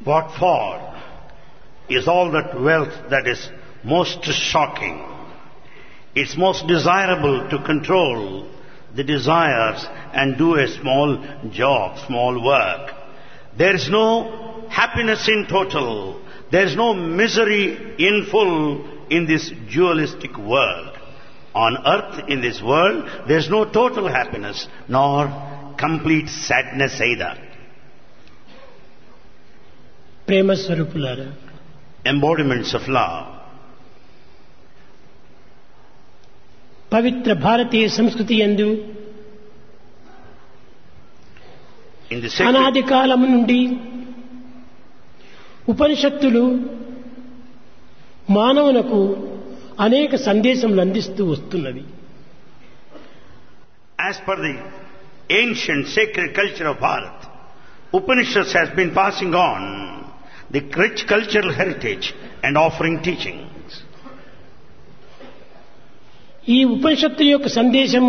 What for is all that wealth that is most shocking. It's most desirable to control the desires and do a small job, small work. There is no happiness in total. There is no misery in full in this dualistic world. On earth, in this world, there is no total happiness nor complete sadness either. ప్రేమ స్వరూపులారా, Embodiments of love. పవిత్ర భారతీయ సంస్కృతి యందు In the sacred, అనాది కాలము నుండి ఉపనిషత్తులు మానవులకు అనేక సందేశములు అందిస్తూ వస్తున్నవి. as per the ancient sacred culture of Bharat, Upanishads has been passing on the rich cultural heritage and offering teachings. ఈ ఉపనిషత్తుల యొక్క సందేశము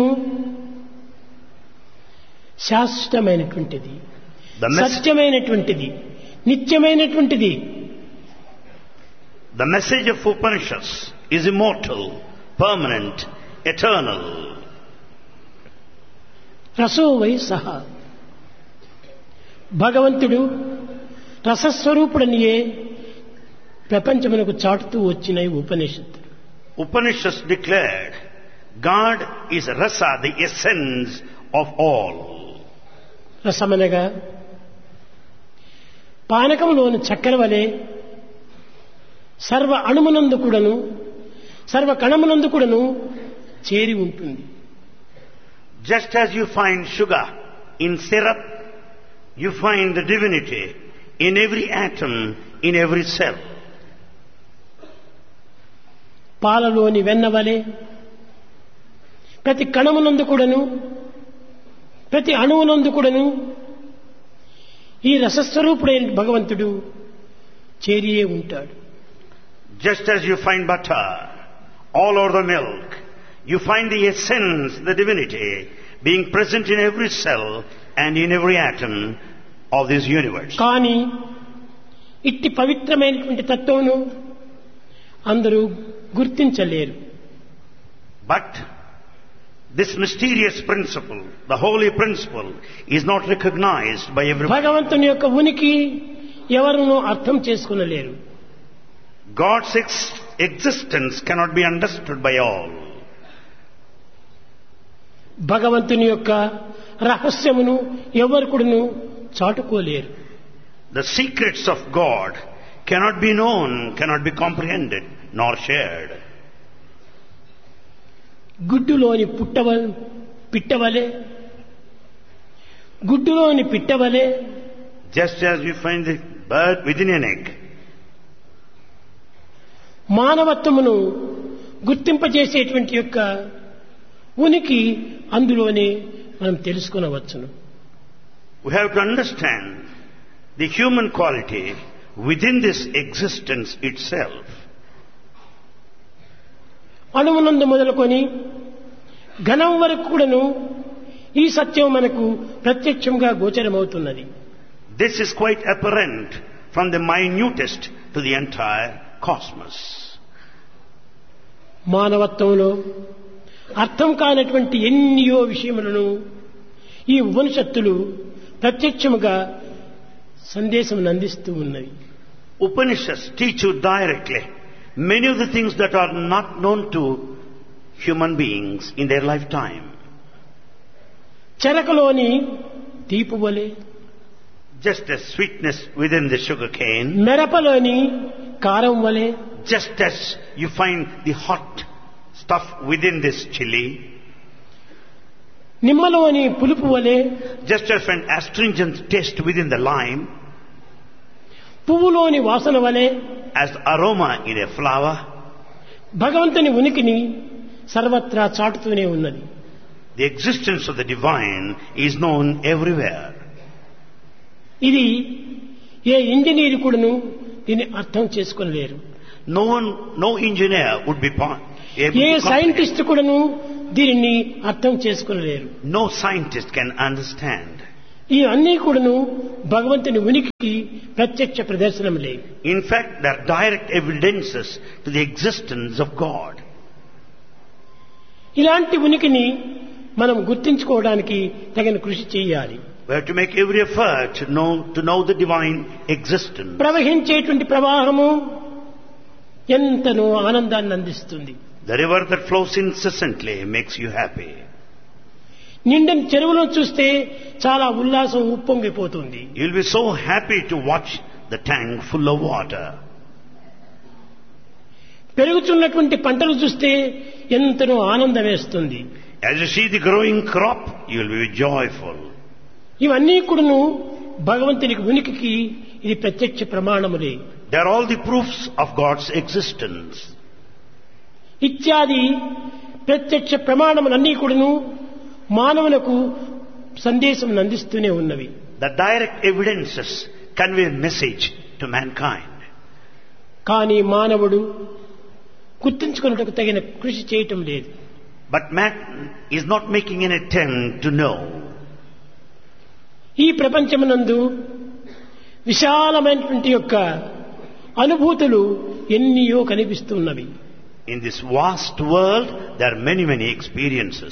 శాశ్వతమైనటువంటిది, The mess- సత్యమైనటువంటిది, నిత్యమైనటువంటిది. The message of Upanishads is immortal, permanent, eternal. రసో why సహ, భగవంతుడు రసస్వరూపుడనియే ప్రపంచమునకు చాటుతూ వచ్చిన ఈ ఉపనిషత్తులు. Upanishads declared God is rasa, the essence of all. రసమనగా పానకములోని చక్కెర వలె సర్వ అణుమునందు కూడాను సర్వ కణమునందు కూడాను చేరి ఉంటుంది. Just as you find sugar in syrup, you find the divinity in every atom, in every cell. పాలలోని వెన్న వలె ప్రతి కణమునందు కూడాను ప్రతి అణువునందు కూడాను ఈ రసస్వరూపుడైన భగవంతుడు చేరియే ఉంటాడు. Just as you find butter all over the milk, you find the essence, the divinity, being present in every cell and in every atom of this universe. కానీ ఇట్టి పవిత్రమైనటువంటి తత్వమును అందరూ గుర్తించలేరు. But this mysterious principle, the holy principle, is not recognized by everyone. భగవంతుని యొక్క ఉనికి ఎవరునూ అర్థం చేసుకునలేరు. God's existence cannot be understood by all. భగవంతుని యొక్క రహస్యమును ఎవరు కూడాను చాటుకోలేరు. The secrets of God cannot be known, cannot be comprehended, nor shared. గుడ్డులోని పిట్టవలే గుడ్డులోని పిట్టవలే Just as you find the bird within an egg, మానవత్వమును గుర్తింపజేసేటువంటి యొక్క ఉనికి అందులోనే మనం తెలుసుకొనవచ్చును. we have to understand the human quality within this existence itself. అణువునందు మొదలుకొని ఘనం వరకు కూడాను ఈ సత్యం మనకు ప్రత్యక్షంగా గోచరమవుతున్నది. This is quite apparent from the minutest to the entire cosmos. మానవత్వంలో అర్థం కానటువంటి ఎన్నో విషయములను ఈ ఉపనిషత్తులు ప్రత్యక్షముగా సందేశం అందిస్తూ ఉన్నవి. Upanishads teach you directly many of the things that are not known to human beings in their lifetime. చెరకలోని తీపు వలె, Just as sweetness within the sugar cane, మెరపలోని కారం వలె, just as you find the hot stuff within this chili, నిమ్మలోని పులుపు వలె, just as an astringent taste within the lime, పువ్వులోని వాసన వలె as aroma in a flower, భగవంతుని ఉనికిని సర్వత్రా చాటుతూనే ఉన్నది. the existence of the divine is known everywhere. ఇది ఏ engineer కూడాను దీన్ని అర్థం చేసుకోలేరు. No engineer would be able A to comprehend. Scientist కూడాను దీనిని అర్థం చేసుకోలేరు. No scientist can understand. ఈ అన్నీ కూడాను భగవంతుని ఉనికికి ప్రత్యక్ష ప్రదర్శనములే. In fact, they are direct evidences to the existence of God. ఇలాంటి ఉనికిని మనం గుర్తించుకోవడానికి తగిన కృషి చేయాలి. We have to make every effort to know the divine existence. ప్రవహించేటువంటి ప్రవాహము ఎంతనో ఆనందాన్ని అందిస్తుంది. The river that flows incessantly makes you happy. నిండని చెరువులను చూస్తే చాలా ఉల్లాసం ఉప్పొంగిపోతుంది. You'll be so happy to watch the tank full of water. పెరుగుతున్నటువంటి పంటలు చూస్తే ఎంతనో ఆనందం వేస్తుంది. As you see the growing crop, you'll be joyful. ఇవన్నీ కూడాను భగవంతునికి ఉనికికి ఇది ప్రత్యక్ష ప్రమాణములే. They are all the proofs of God's existence. ఇత్యాది ప్రత్యక్ష ప్రమాణములన్నీ కూడాను మానవులకు సందేశం అందిస్తూనే ఉన్నవి. The direct evidences convey a message to mankind. కానీ మానవుడు గుర్తించుకున్నట్టుకు తగిన కృషి చేయటం లేదు. But man is not making an attempt to know. ఈ ప్రపంచమునందు విశాలమైనటువంటి యొక్క అనుభూతులు ఎన్నియో కనిపిస్తున్నవి. In this vast world, there are many experiences.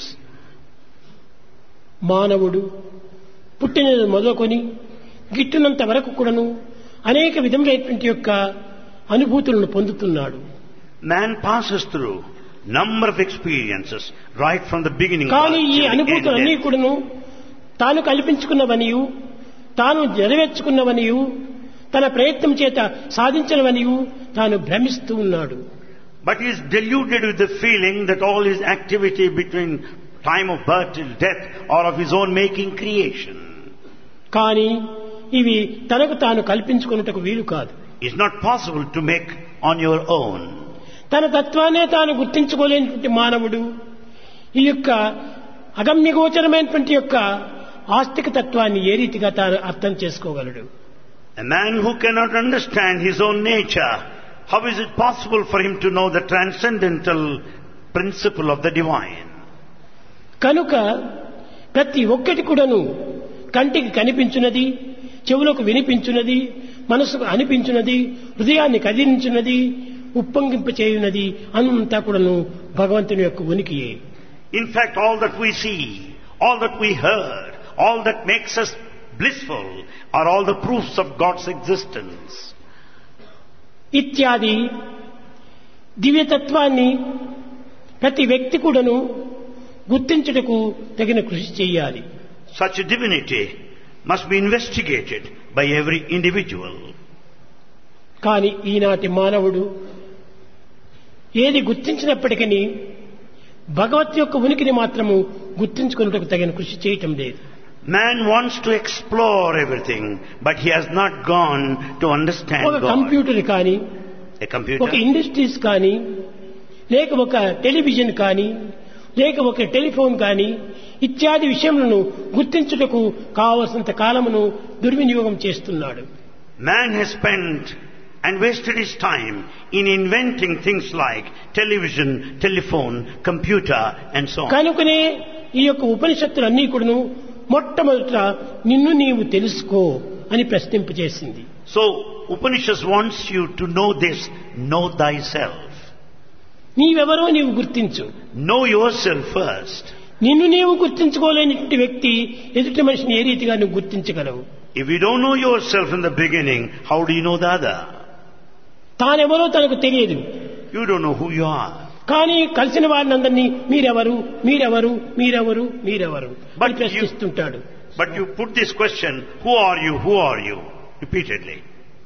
మానవుడు పుట్టినది మొదలుకొని గిట్టునంత వరకు కూడాను అనేక విధములైనటువంటి యొక్క అనుభూతులను పొందుతున్నాడు. Man passes through number of experiences right from the beginning. కానీ ఈ అనుభూతులన్నీ కూడాను తాను కల్పించుకున్నవనియు తాను నెరవేర్చుకున్నవనియు తన ప్రయత్నం చేత సాధించినవనియు తాను భ్రమిస్తూ ఉన్నాడు. But he is deluded with the feeling that all his activity between time of birth till death or of his own making creation. కానీ ఇవి తనకు తాను కల్పించుకున్నట్టుకు వీలు కాదు. It's not possible to make on your own. తన తత్వాన్నే తాను గుర్తించుకోలేనటువంటి మానవుడు ఈ యొక్క అగమ్యగోచరమైనటువంటి యొక్క ఆస్తిక తత్వాన్ని ఏ రీతిగా తాను అర్థం చేసుకోగలడు? A man who cannot understand his own nature, how is it possible for him to know the transcendental principle of the divine? కనుక ప్రతి ఒక్కటి కూడాను కంటికి కనిపించున్నది, చెవులకు వినిపించున్నది, మనసుకు అనిపించున్నది, హృదయాన్ని కదిలించున్నది, ఉప్పొంగింప చేయున్నది అంతా కూడాను భగవంతుని యొక్క ఉనికియే. In fact, all that we see, all that we heard, all that makes us blissful are all the proofs of God's existence. ఇత్యాది దివ్యతత్వాన్ని ప్రతి వ్యక్తి కూడాను గుర్తించుటకు తగిన కృషి చేయాలి. Such a divinity must be investigated by every individual. కానీ ఈనాటి మానవుడు ఏది గుర్తించినప్పటికీ భగవత్ యొక్క ఉనికిని మాత్రము గుర్తించుకున్నట్టుకు తగిన కృషి చేయటం లేదు. Man wants to explore everything, but he has not gone to understand ఒక God. కంప్యూటర్ కానీ, A computer, ఒక ఇండస్ట్రీస్ కానీ, లేక ఒక టెలివిజన్ కానీ, లేక ఒక టెలిఫోన్ కానీ ఇత్యాది విషయములను గుర్తించుటకు కావలసినంత కాలమును దుర్వినియోగం చేస్తున్నాడు. Man has spent and wasted his time in inventing things like television, telephone, computer and so on. కనుకనే ఈ యొక్క ఉపనిషత్తులన్నీ కూడాను మొట్టమొదట నిన్ను నీవు తెలుసుకో అని ప్రశ్నింపజేసింది. So Upanishad wants you to know this, know thyself. నీవెవరో నీవు గుర్తించు. Know yourself first. నిన్ను నీవు గుర్తించుకోలేనటువంటి వ్యక్తి ఎదుటి మనిషిని ఏ రీతిగా నువ్వు గుర్తించగలవు? If you don't know yourself in the beginning, how do you know the other? తానెవరో తనకు తెలియదు. You don't know who you are. కానీ కలిసిన వారిని అందరినీ మీరెవరు మీరెవరు మీరెవరు మీరెవరు అని ప్రశ్నిస్తుంటాడు. But you put this question, who are you, repeatedly.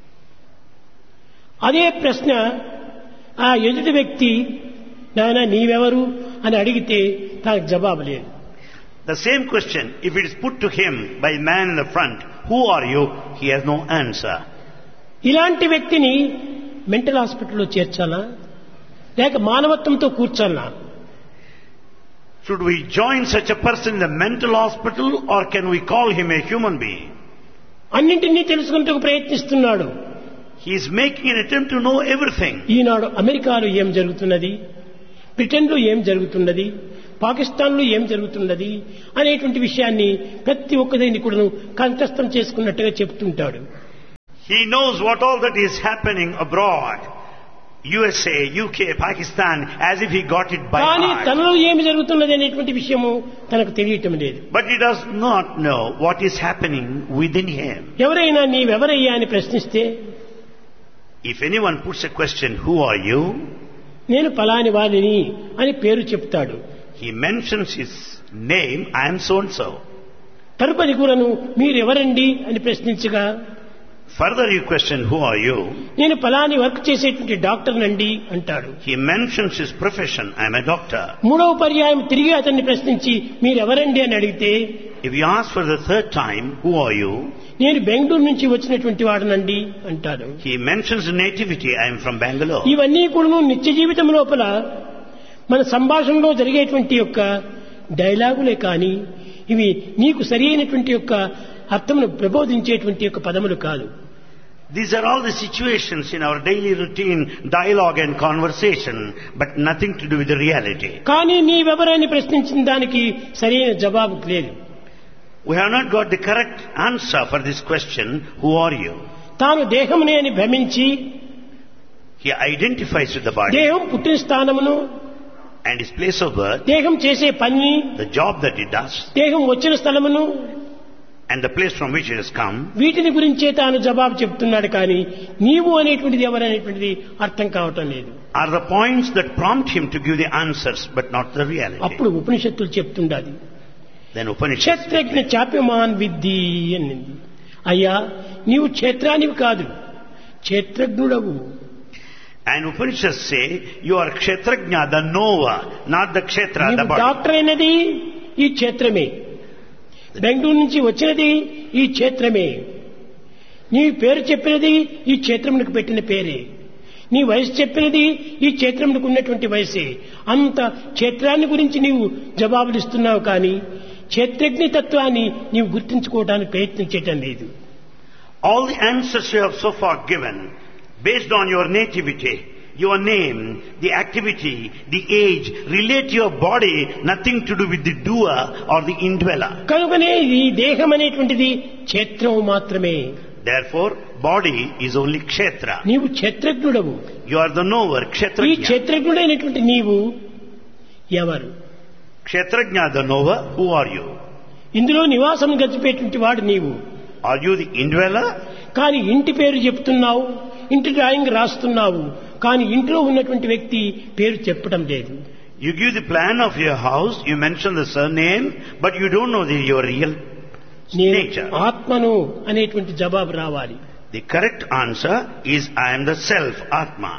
అదే ప్రశ్న ఆ ఎదుటి వ్యక్తి నాయన నీవెవరు అని అడిగితే తనకు జవాబు లేదు. The same question, if it is put to him by a man in the front, who are you, he has no answer. ఇలాంటి వ్యక్తిని మెంటల్ హాస్పిటల్లో చేర్చాలా లేక మానవత్వంతో కూర్చాలా? Should we join such a person in the mental hospital or can we call him a human being? అన్నింటినీ తెలుసుకుంటూ ప్రయత్నిస్తున్నాడు. He is making an attempt to know everything. ఈనాడు అమెరికాలో ఏం జరుగుతున్నది, బ్రిటన్లో ఏం జరుగుతున్నది, పాకిస్తాన్లో ఏం జరుగుతున్నది అనేటువంటి విషయాన్ని ప్రతి ఒక్కదాన్ని కూడా కంఠస్థం చేసుకున్నట్టుగా చెప్తుంటాడు. He knows what all that is happening abroad. USA, UK, Pakistan, as if he got it by కానీ heart. తనలో ఏమి జరుగుతున్నది అనేటువంటి విషయము తనకు తెలియటం లేదు. But he does not know what is happening within him. ఎవరైనా నీవెవరయ్యా అని ప్రశ్నిస్తే, If anyone puts a question, who are you? నేను పలాని వాడిని అని పేరు చెప్తాడు. He mentions his name, I am so and so. తరుపరి కూడాను మీరెవరండి అని ప్రశ్నించగా, Further you question, who are you? నేను పలాని వర్క్ చేసేటువంటి డాక్టర్ నండి అంటాడు. He mentions his profession, I am a doctor. మూడవ పర్యాయం తిరిగి అతన్ని ప్రశ్నించి మీరెవరండి అని అడిగితే, If you ask for the third time, who are you? నేను బెంగళూరు నుంచి వచ్చినటువంటి వాడనండి అంటాడు. He mentions nativity, I am from Bangalore. ఇవన్నీ కూడా నిత్య జీవితం లోపల మన సంభాషణలో జరిగేటువంటి యొక్క డైలాగులే కానీ ఇవి నీకు సరి అయినటువంటి యొక్క అర్థమును ప్రబోధించేటువంటి యొక్క పదములు కాదు. These are all the situations in our daily routine, dialogue and conversation, but nothing to do with the reality. కానీ నీవెవరని ప్రశ్నించిన దానికి సరైన జవాబు లేదు. We have not got the correct answer for this question, who are you? తాను దేహమునే అని భ్రమించి, He identifies with the body దేహం పుట్టిన స్థానమును, and his place of birth, దేహం చేసే పని, the job that he does, దేహం వచ్చిన స్థలమును, and the place from which it has come. వీటిని గురించే తాను జవాబు చెప్తున్నాడు. కానీ నీవు అనేటువంటిది ఎవరనేటువంటిది అర్థం కావటం లేదు. Are the points that prompt him to give the answers, but not the reality. అప్పుడు ఉపనిషత్తులు చెప్తుండాలి, Then Upanishads క్షేత్రజ్ఞ చాప్యమాన్ విద్ధి అనింది. అయ్యా నీవు క్షేత్రానివి కాదు, క్షేత్రజ్ఞుడవు. and Upanishads say, you are Kshetrajna, the knower, not the Kshetra, the body. Doctor అయినది ఈ క్షేత్రమే, బెంగళూరు నుంచి వచ్చినది ఈ క్షేత్రమే, నీ పేరు చెప్పినది ఈ క్షేత్రమునకు పెట్టిన పేరే, నీ వయసు చెప్పినది ఈ క్షేత్రమునకు ఉన్నటువంటి వయసే. అంత క్షేత్రాన్ని గురించి నీవు జవాబులు ఇస్తున్నావు, కానీ క్షేత్రజ్ఞ తత్వాన్ని నీవు గుర్తించుకోవడానికి ప్రయత్నించటం లేదు. All the answers you have so far given, based on your nativity, your name, the activity, the age, relate to your body, nothing to do with the doer or the indweller. కనుకనే ఈ దేహం అనేటువంటిది క్షేత్రం మాత్రమే. Therefore, body is only Kshetra. నీవు క్షేత్రజ్ఞుడవు. You are the knower, ఈ Kshetrajna. క్షేత్రజ్ఞుడైనటువంటి నీవు ఎవరు? Kshetrajna, the knower, who are you? ఇందులో నివాసం గడిపేటువంటి వాడు నీవు. Are you the indweller? కానీ ఇంటి పేరు చెప్తున్నావు, ఇంటి డ్రాయింగ్ రాస్తున్నావు, కానీ ఇంట్లో ఉన్నటువంటి వ్యక్తి పేరు చెప్పడం లేదు. You give the plan of your house, you mention the surname, but you don't know your real నేను nature. ఆత్మను అనేటువంటి జవాబు రావాలి. The correct answer is, I am the self, Atma.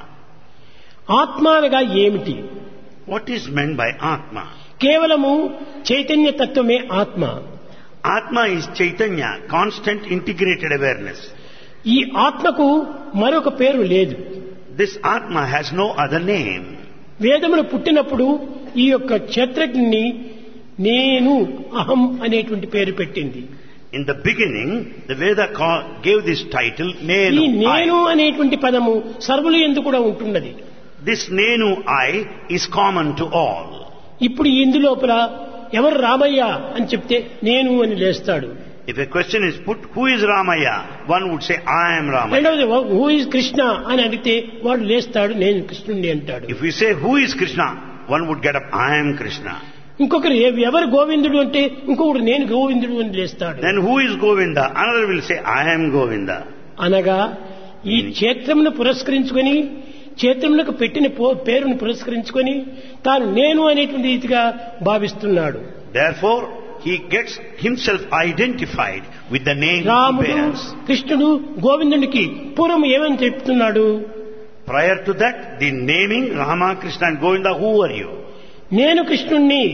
ఆత్మ అనగా ఏమిటి? What is meant by Atma? కేవలము చైతన్య తత్వమే ఆత్మ. Atma is Chaitanya, constant integrated awareness. ఈ ఆత్మకు మరొక పేరు లేదు. This Atma has no other name. వేదములు పుట్టినప్పుడు ఈ యొక్క క్షేత్రజ్ఞని నేను అహం అనేటువంటి పేరు పెట్టింది. In the beginning, the Veda gave this title, ఈ Nenu, నేను I. అనేటువంటి పదము సర్వులు యందు కూడా ఉంటున్నది. This Nenu, I, is common to all. ఇప్పుడు ఇందులోపల ఎవరు రామయ్య అని చెప్తే నేను అని లేస్తాడు. If a question is put, who is Ramaya? One would say, I am Ramaya. రెండవది హూ ఇస్ కృష్ణ అని అడిగితే వాడు లేస్తాడు, నేను కృష్ణుడిని అంటాడు. If we say, who is Krishna? One would get up, I am Krishna. ఇంకొకరు ఎవరు గోవిందుడు అంటే ఇంకొకడు నేను గోవిందుడు అని లేస్తాడు. Then who is Govinda? Another will say, I am Govinda. అనగా ఈ క్షేత్రమును పురస్కరించుకొని, క్షేత్రములకు పెట్టిన పేరును పురస్కరించుకొని తాను నేను అనేటువంటి రీతిగా భావిస్తున్నాడు. Therefore, he gets himself identified with the name he రాముడు, bears. కృష్ణుడు, గోవిందునికి పూర్వం ఏమని చెప్తున్నాడు? Prior to that, the naming Rama, Krishna and Govinda, who are you? నేను కృష్ణుణ్ణి,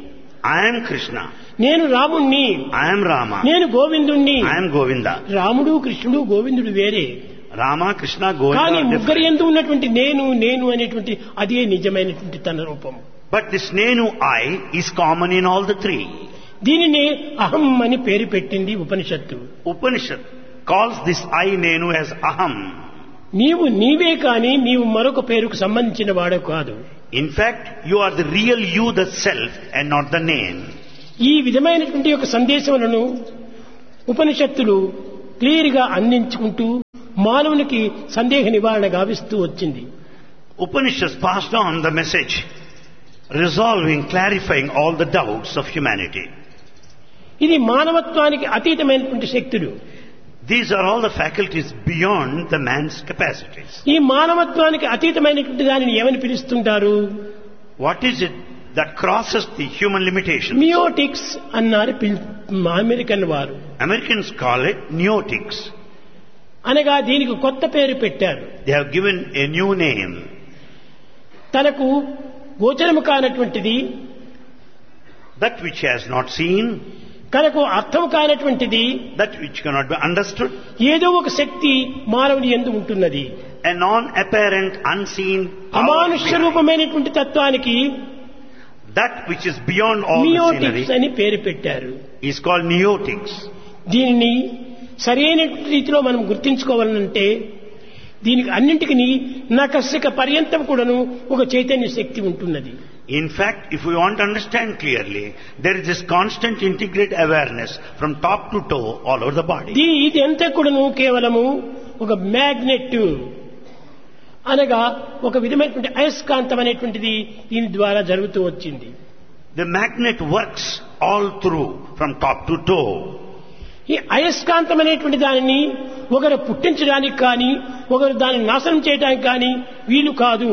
I am Krishna. నేను రాముణ్ణి, I am Rama. నేను గోవిందుణ్ణి. I am Govinda. రాముడు, కృష్ణుడు, గోవిందుడు వేరే. Rama, Krishna, Govinda కానీ are ముగ్గురు different. ఎందు ఉన్నటువంటి నేను నేను అనేటువంటి అదే నిజమైనటువంటి తన రూపం. But this Nenu, I, is common in all the three. దీనిని అహం అని పేరు పెట్టింది ఉపనిషత్తు. Upanishad calls this I Nenu as Aham. నీవు నీవే కానీ నీవు మరొక పేరుకు సంబంధించిన వాడు కాదు. In fact, you are the real you, the self, and not the name. ఈ విధమైనటువంటి యొక్క సందేశములను ఉపనిషత్తులు క్లియర్ గా అందించుకుంటూ మానవునికి సందేహ నివారణ గావిస్తూ వచ్చింది. Upanishads passed on the message, resolving, clarifying all the doubts of humanity. ఇది మానవత్వానికి అతీతమైనటువంటి శక్తులు. These are all the faculties beyond the man's capacities. ఈ మానవత్వానికి అతీతమైనటువంటి దానిని ఏమని పిలుస్తుంటారు? What is it that crosses the human limitations? మియోటిక్స్ అన్నారు అమెరికన్ వారు. Americans call it neotics. అనగా దీనికి కొత్త పేరు పెట్టారు. They have given a new name. తనకు గోచరము కానటువంటిది, That which has not seen, తనకు అర్థం కానటువంటిది, that which cannot be understood, ఏదో ఒక శక్తి మానవుని యందు ఉంటున్నది. a non-apparent, unseen power అమానుష్య behind. రూపమైనటువంటి తత్వానికి That which is beyond all the మియోటిక్స్ scenery అని పేరు పెట్టారు. is called neotics. దీనిని సరైన రీతిలో మనం గుర్తించుకోవాలంటే దీనికి అన్నింటికి నకసిక పర్యంతం కూడాను ఒక చైతన్య శక్తి ఉంటున్నది. In fact, if we want to understand clearly, there is this constant integrated awareness from top to toe all over the body. ఇది అంతా కూడాను కేవలము ఒక మ్యాగ్నెట్ అనగా ఒక విధమైనటువంటి అయస్కాంతం అనేటువంటిది దీని ద్వారా జరుగుతూ వచ్చింది. The magnet works all through from top to toe. ఈ అయస్కాంతం అనేటువంటి దానిని ఒకరు పుట్టించడానికి కానీ ఒకరు దానిని నాశనం చేయడానికి కానీ వీలు కాదు.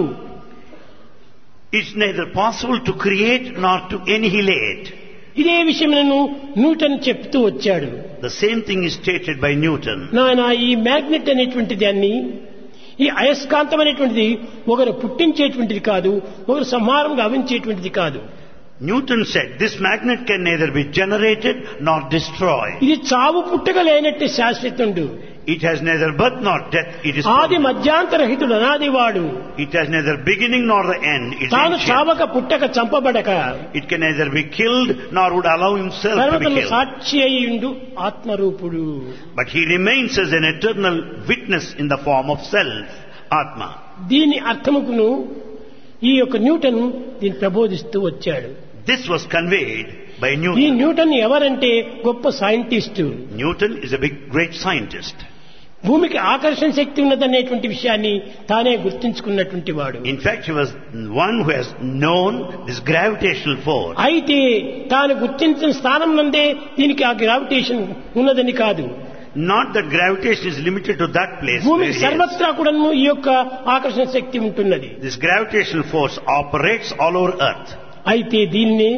It's neither possible to create nor to annihilate. ఇదే విషయములను న్యూటన్ చెప్తూ వచ్చాడు. The same thing is stated by Newton. నాయనా ఈ మ్యాగ్నెట్ అనేటువంటి దాన్ని, ఈ అయస్కాంతం అనేటువంటిది ఒకరు పుట్టించేటువంటిది కాదు, ఒకరు సంహారం గావించేటువంటిది కాదు. Newton said this magnet can neither be generated nor destroyed. ఇది చావు పుట్టక లేనట్టు శాశ్వతుండు. It has neither birth nor death. It is ఆది permanent. మధ్యాంతరహితుడు అనాదివాడు. It has neither beginning nor the end. It is తాను ancient. చావక పుట్టక చంపబడక It can neither be killed nor would allow himself to be సర్వతను killed. Sakshi అయ్యుండు ఆత్మరూపుడు. But he remains as an eternal witness in the form of self, Atma. దీని అర్థముకును ఈ యొక్క Newton దీన్ని ప్రబోధిస్తూ వచ్చాడు. This was conveyed by ఈ Newton. Newton ఎవరంటే గొప్ప scientist. Newton is a big, great scientist. భూమికి ఆకర్షణ శక్తి ఉన్నదనేటువంటి విషయాన్ని తానే గుర్తించుకున్నటువంటి వాడు. In fact, he was one who has known this gravitational force. అయితే తాను గుర్తించిన స్థానం నందే దీనికి ఆ గ్రావిటేషన్ ఉన్నదని కాదు. Not that gravitation is limited to that place. where భూమికి he is. సర్వత్రా కూడా ఈ యొక్క ఆకర్షణ శక్తి ఉంటున్నది. This gravitational force operates all over Earth. అయితే దీన్ని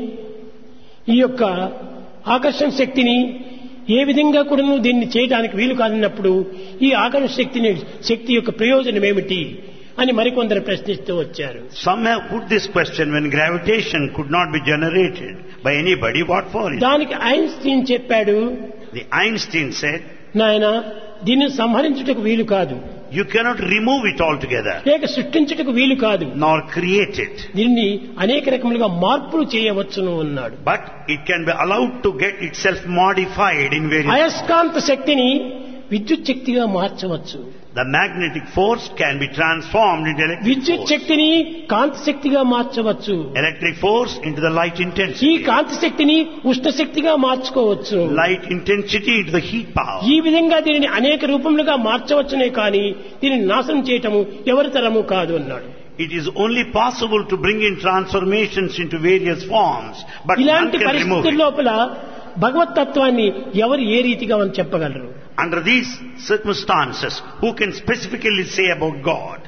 ఈ యొక్క ఆకర్షణ శక్తిని ఏ విధంగా కూడా దీన్ని చేయడానికి వీలు కాదన్నప్పుడు ఈ ఆకర్షణ శక్తి యొక్క ప్రయోజనం ఏమిటి అని మరికొందరు ప్రశ్నిస్తూ వచ్చారు. Some have put this question, when gravitation could not be generated by anybody, what for it? దానికి ఐన్స్టీన్ చెప్పాడు, The Einstein said, నాయనా దీన్ని సంహరించుటకు వీలు కాదు, you cannot remove it altogether, లేక సృష్టించుటకు వీలు కాదు, nor create it. దీన్ని అనేక రకములుగా మార్పులు చేయవచ్చును అన్నాడు. But it can be allowed to get itself modified in various. అయస్కాంత శక్తిని విద్యుత్ శక్తిగా మార్చవచ్చు. The magnetic force can be transformed into electric విద్యుత్ force. శక్తిని కాంతి శక్తిగా మార్చవచ్చు. Electric force into the light ఈ intensity. కాంతి శక్తిని ఉష్ణ శక్తిగా మార్చుకోవచ్చు. Light intensity into the heat power. ఈ విధంగా దీనిని అనేక రూపములుగా మార్చవచ్చునే కానీ దీనిని నాశనం చేయటము ఎవరి తరము కాదు అన్నాడు. It is only possible to bring in transformations into various forms, but none ఇలాంటి can remove పరిస్థితుల it. లోపల భగవతత్వాన్ని ఎవరు ఏ రీతిగా అని చెప్పగలరు? Under these circumstances, who can specifically say about God?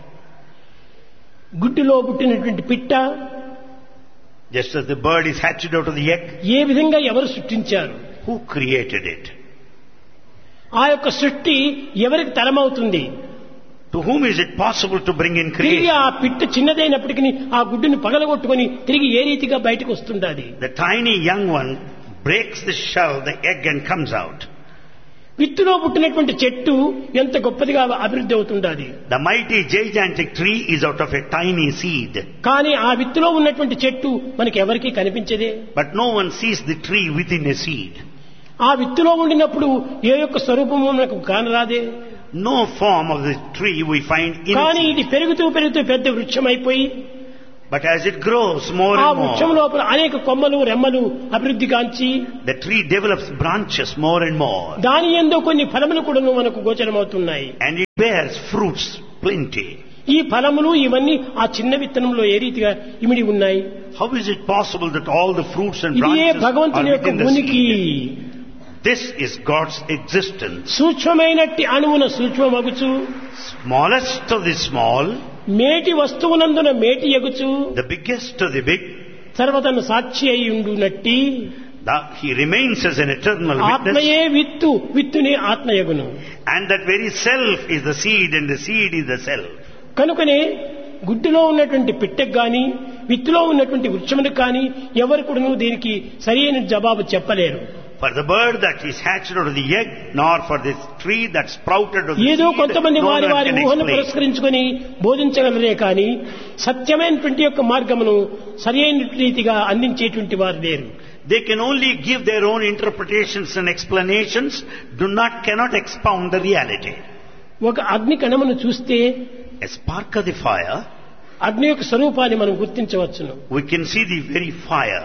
గుడ్డులో పుట్టినటువంటి పిట్ట Just as the bird is hatched out of the egg, ఏ విధంగా ఎవరు సృష్టించారు? who created it? ఆ యొక్క సృష్టి ఎవరికి తరమవుతుంది? To whom is it possible to bring in తిరిగి creation? ఆ పిట్ట చిన్నదైనప్పటికీ ఆ గుడ్డుని పగలగొట్టుకొని తిరిగి ఏ రీతిగా బయటకు వస్తుండాది? The tiny young one breaks the shell, the egg, and comes out. విత్తులో పుట్టినటువంటి చెట్టు ఎంత గొప్పదిగా అభివృద్ధి అవుతుండాది. The mighty gigantic tree is out of a tiny seed. కానీ ఆ విత్తులో ఉన్నటువంటి చెట్టు మనకి ఎవరికీ కనిపించదే. But no one sees the tree within a seed. ఆ విత్తులో ఉండినప్పుడు ఏ యొక్క స్వరూపము మనకు కానరాదే. No form of the tree we find in కానీ it. ఇది పెరుగుతూ పెరుగుతూ పెద్ద వృక్షం అయిపోయి But as it grows more ఆ and వృక్షం more, లోపల అనేక కొమ్మలు రెమ్మలు అభివృద్ధి కాంచి the tree develops branches more and more. దాని యందు కొన్ని ఫలములు కూడా మనకు గోచరమవుతున్నాయి. And it bears fruits plenty. ఈ ఫలములు ఇవన్నీ ఆ చిన్న విత్తనంలో ఏ రీతిగా ఇమిడి ఉన్నాయి? How is it possible that all the fruits and ఇదే branches are భగవంతుని యొక్క within the ఉనికి. seed? This is God's existence. సూక్ష్మమైనట్టి అణువున సూక్ష్మమగుచు, Smallest of the small, మేటి వస్తువునందున మేటి ఎగుచు, the biggest of the big, సర్వతను సాక్షి అయి ఉండునట్టి He remains as an eternal witness. ఆత్మయే విత్తు, విత్తునే ఆత్మయగును. And that very self is the seed and the seed is the self. కనుకనే గుడ్డులో ఉన్నటువంటి పిట్టకు గాని విత్తులో ఉన్నటువంటి వృక్షములకు కానీ ఎవరు కూడాను దీనికి సరైన జవాబు చెప్పలేరు. For the bird that is hatched out of the egg, nor for this tree that sprouted out of the ఏదో seed, కొంతమంది no వారి one వారి can ఊహను explain. పురస్కరించుకొని బోధించగలరే కానీ సత్యమైనటువంటి యొక్క మార్గమును సరైన రీతిగా అందించేటువంటి వారు లేరు. They can only give their own interpretations and explanations, cannot expound the reality. ఒక అగ్ని కణమును చూస్తే A spark of the fire, అగ్ని యొక్క స్వరూపాన్ని మనం గుర్తించవచ్చును. we can see the very fire.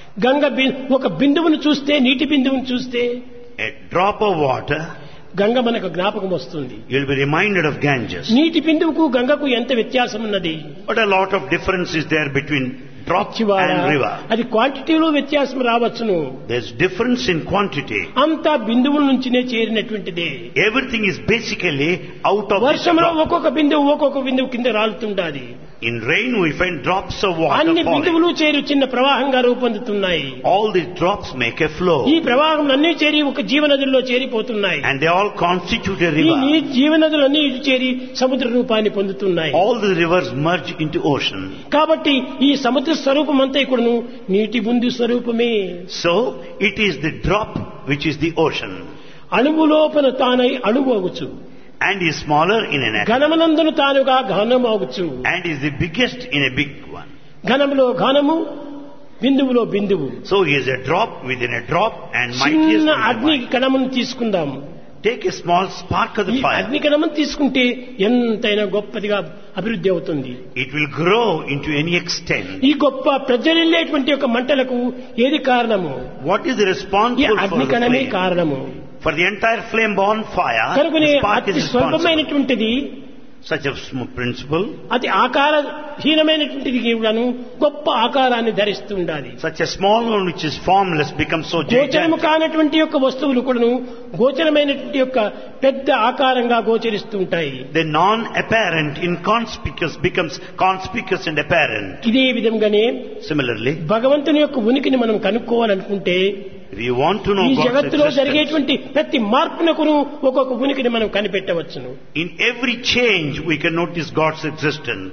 ఒక బిందువును చూస్తే, నీటి బిందువును చూస్తే A drop of water, Ganga మనకు జ్ఞాపకం వస్తుంది. you'll be reminded of Ganges. నీటి బిందువుకు గంగకు ఎంత వ్యత్యాసం ఉన్నది? But a lot of difference is there between drop చివాడ, and river. అది క్వాంటిటీలో వ్యత్యాసం రావచ్చును. There's difference in quantity. అంతా బిందువుల నుంచినే చేరినటువంటిదే. Everything is basically out of this వర్షంలో drop. ఒక్కొక్క బిందువు కింద రాలుతుండాలి. In rain we find drops of water అన్ని falling. బిందువులు చేరి చిన్న ప్రవాహంగా రూపొందుతున్నాయి. All these drops make a flow. ఈ ప్రవాహం అన్ని చేరి ఒక జీవనదుల్లో చేరిపోతున్నాయి. And they all constitute a ఈ river. జీవనదులన్నీ ఇటు చేరి సముద్ర రూపాన్ని పొందుతున్నాయి. All the rivers merge into ocean. కాబట్టి ఈ సముద్ర స్వరూపం అంతా ఇక్కడను నీటి బిందు స్వరూపమే. So it is the drop which is the ocean. అణువు లోపల తానై అణువు అగుచు, And is smaller in an atom. ఘనమునందును తానుగా ఘనము అగుచు. And is the biggest in a big one. ఘనములో ఘనము, బిందువులో బిందువు. So he is a drop within a drop and mightiest చిన్న within a అగ్ని mighty. కణమును తీసుకుందాము. Take a small spark of ఈ the fire. అగ్ని కణమును తీసుకుంటే ఎంతైనా గొప్పదిగా అభివృద్ధి అవుతుంది. It will grow into any extent. ఈ గొప్ప ప్రజ్వలిల్లేటువంటి యొక్క మంటలకు ఏది కారణము? What is ఈ responsible for అగ్ని the కణమే flame? కారణము. For the entire flame born fire, కనుకనే the spark is అతి responsible. స్వల్పమైనటువంటిది, Such a principle, అతి ఆకారహీనమైనటువంటిది కూడాను గొప్ప ఆకారాన్ని ధరిస్తూ ఉండాలి. such a small one which is formless becomes so గోచరము gigantic. కానటువంటి యొక్క వస్తువులు కూడాను గోచరమైనటువంటి యొక్క పెద్ద ఆకారంగా గోచరిస్తూ ఉంటాయి. The non-apparent, inconspicuous becomes conspicuous and apparent. ఇదే విధంగానే Similarly, భగవంతుని యొక్క ఉనికిని మనం కనుక్కోవాలనుకుంటే if you want to know ఈ God's జగత్తులో existence, జరిగేటువంటి ప్రతి మార్పునకును ఒక్కొక్క ఉనికిని మనం కనిపెట్టవచ్చును. in every change we can notice God's existence.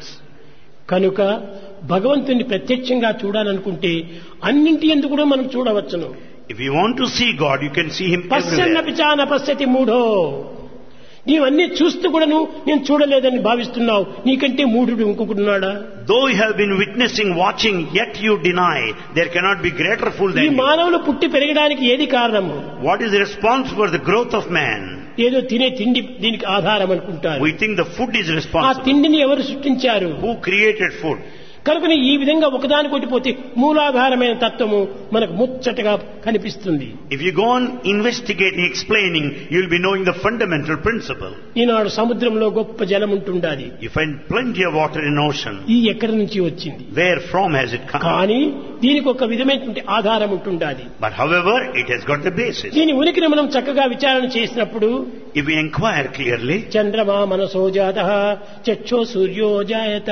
కనుక భగవంతుని ప్రత్యక్షంగా చూడాలనుకుంటే అన్నింటి యందు కూడా మనం చూడవచ్చును. If you want to see God, you can see Him everywhere. పశ్యన్నపి చాన పశ్యతి మూఢో, నీవన్నీ చూస్తూ కూడాను నేను చూడలేదని భావిస్తున్నావు, నీకంటే మూఢుడు ఇంకొకడున్నాడా? Though you have been witnessing, watching, yet you deny, there cannot be greater fool ఈ than you. మానవులు పుట్టి పెరగడానికి ఏది కారణము? What is responsible for the growth of man? ఏదో తినే తిండి దీనికి ఆధారం అనుకుంటారు. We think the food is ఆ responsible. తిండిని ఎవరు సృష్టించారు? Who created food? కనుకని ఈ విధంగా ఒకదాని కొట్టిపోతే మూలాధారమైన తత్వము మనకు ముచ్చటగా కనిపిస్తుంది. If you go on investigating, explaining, you will be knowing the fundamental principle. ఈనాడు సముద్రంలో గొప్ప జలం ఉంటుండాలి. You find plenty of water in ocean. ఈ ఎక్కడి నుంచి వచ్చింది? Where from has it come? కానీ దీనికి ఒక విధమైనటువంటి ఆధారం ఉంటుండాలి. But however, it has got the basis. దీని ఉనికిని మనం చక్కగా విచారణ చేసినప్పుడు If we inquire clearly, చంద్రమా మనసో జాతః చక్షో సూర్యో జాయత,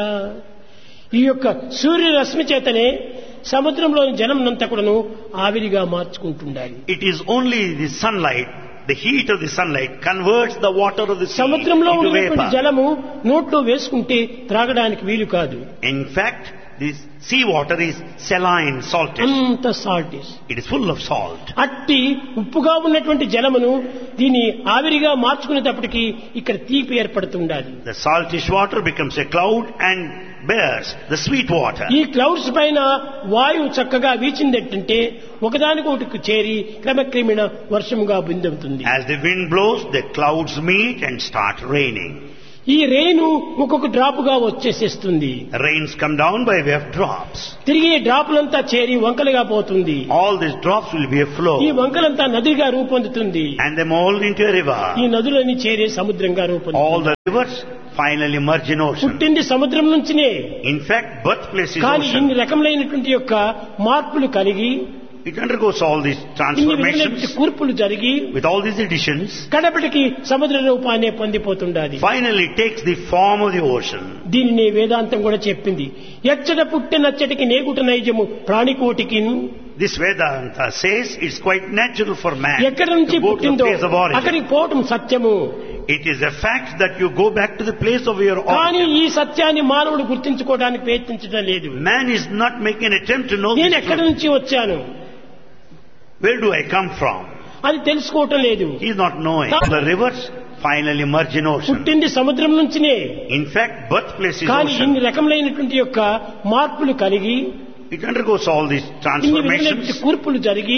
ఈ యొక్క సూర్యరశ్మి చేతనే సముద్రంలోని జలమునంతా కూడాను ఆవిరిగా మార్చుకుంటుండాలి. it is only the sunlight, the heat of the sunlight converts the water of the sea సముద్రంలో into ఉన్నటువంటి vapor. జలము నోట్లో వేసుకుంటే త్రాగడానికి వీలు కాదు. In fact, this sea water is saline, saltish. అంత సాల్టిస్. It is full of salt. అట్టి ఉప్పుగా ఉన్నటువంటి జలమును దీన్ని ఆవిరిగా మార్చుకునేటప్పటికి ఇక్కడ తీపి ఏర్పడుతుండాలి. The saltish water becomes a cloud and bears the sweet water. ఈ క్లౌడ్స్ పైన వాయువు చక్కగా వీచిందంటే ఒకదానికొకటి చేరి క్రమక్రమేణ వర్షముగా బిందుతుంది. As the wind blows, the clouds meet and start raining. ఈ రెయిన్ ఒక్కొక్క డ్రాప్ గా వచ్చేసేస్తుంది. Rains come down by way of drops. తిరిగి డ్రాపులంతా చేరి వంకలుగా పోతుంది. All these drops will be a flow. ఈ వంకలంతా నదిగా రూపొందుతుంది. And they mold into a river. ఈ నదులన్నీ చేరి సముద్రంగా All రూపొందుతుంది. the rivers finally merge in ocean. పుట్టింది సముద్రం నుంచినే. In fact, birthplace is కానీ ocean. ఇన్ని రకములైనటువంటి యొక్క మార్పులు కలిగి It undergoes all these ఇన్ని transformations. విధమైనటువంటి కూర్పులు జరిగి With all these additions, కడపటికి సముద్ర రూపాన్ని పొందిపోతుండాలి. finally takes the form of the ocean. దీనిని వేదాంతం కూడా చెప్పింది. ఎచ్చట పుట్టినచ్చటికి నేగుట నైజము ప్రాణికోటికి. This Vedanta says it's quite natural for man ఎక్కడి నుంచి to go to the పుట్టిందో place of origin. అక్కడికి పోవటం సత్యము. It is a fact that you go back to the place of your కానీ origin. ఈ సత్యాన్ని మానవుడు గుర్తించుకోవడానికి ప్రయత్నించడం లేదు. Man is not making an attempt to know నేను this ఎక్కడి truth. నుంచి వచ్చాను Where do I come from? అది తెలుసుకోవటం లేదు. He is not knowing. The rivers finally merge in ocean. పుట్టింది సముద్రం నుంచినే. In fact, birthplace is కానీ ocean. ఇన్ని రకములైనటువంటి యొక్క మార్పులు కలిగి It undergoes all these ఇన్ని transformations. విధమైనటువంటి కూర్పులు జరిగి